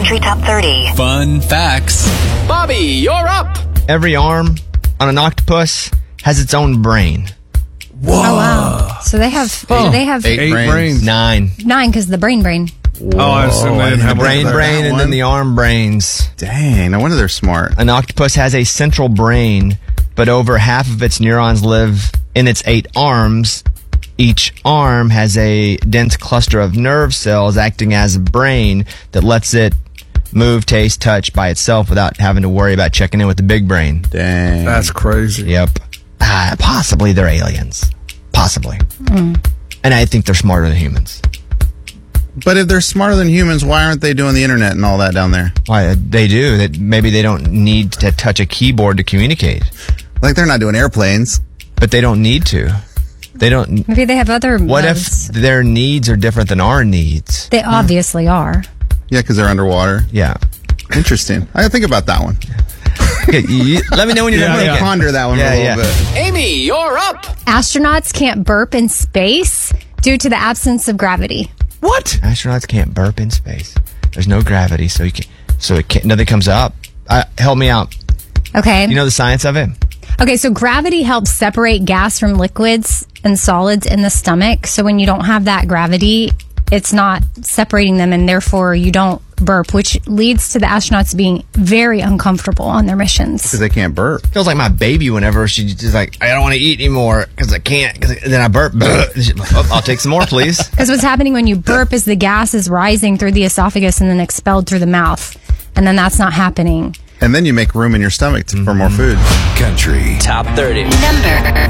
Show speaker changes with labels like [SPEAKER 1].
[SPEAKER 1] Country Top 30.
[SPEAKER 2] Fun facts.
[SPEAKER 3] Bobby, you're up.
[SPEAKER 4] Every arm on an octopus has its own brain.
[SPEAKER 2] Whoa.
[SPEAKER 5] Oh, wow. So they have
[SPEAKER 6] Eight brains.
[SPEAKER 4] 9.
[SPEAKER 5] 9 because the brain.
[SPEAKER 6] Oh, I assume they didn't have
[SPEAKER 4] The brain,
[SPEAKER 6] one.
[SPEAKER 4] and then the arm brains.
[SPEAKER 7] Dang, no wonder they're smart.
[SPEAKER 4] An octopus has a central brain, but over half of its neurons live in its 8 arms. Each arm has a dense cluster of nerve cells acting as a brain that lets it move, taste, touch by itself without having to worry about checking in with the big brain.
[SPEAKER 7] Dang.
[SPEAKER 6] That's crazy.
[SPEAKER 4] Yep. Possibly they're aliens. Possibly. And I think they're smarter than humans.
[SPEAKER 7] But if they're smarter than humans, why aren't they doing the internet and all that down there?
[SPEAKER 4] Why, they do. That maybe they don't need to touch a keyboard to communicate.
[SPEAKER 7] Like, they're not doing airplanes.
[SPEAKER 4] But they don't need to. They don't.
[SPEAKER 5] Maybe they have other
[SPEAKER 4] What
[SPEAKER 5] modes.
[SPEAKER 4] if their needs are different than our needs?
[SPEAKER 5] They obviously are.
[SPEAKER 7] Yeah, because they're underwater.
[SPEAKER 4] Yeah.
[SPEAKER 7] Interesting. I gotta think about that one.
[SPEAKER 4] Okay, let me know when you're done thinking.
[SPEAKER 7] Ponder that one for a little bit.
[SPEAKER 3] Amy, you're up.
[SPEAKER 5] Astronauts can't burp in space due to the absence of gravity.
[SPEAKER 4] What? Astronauts can't burp in space. There's no gravity, so nothing comes up. Help me out.
[SPEAKER 5] Okay.
[SPEAKER 4] You know the science of it?
[SPEAKER 5] Okay, so gravity helps separate gas from liquids and solids in the stomach. So when you don't have that gravity, it's not separating them, and therefore you don't burp, which leads to the astronauts being very uncomfortable on their missions.
[SPEAKER 7] Because they can't burp.
[SPEAKER 4] Feels like my baby whenever she's just like, I don't want to eat anymore because I can't. Then I burp. Oh, I'll take some more, please.
[SPEAKER 5] Because what's happening when you burp is the gas is rising through the esophagus and then expelled through the mouth. And then that's not happening.
[SPEAKER 7] And then you make room in your stomach for more food.
[SPEAKER 2] Country Top 30.
[SPEAKER 1] Number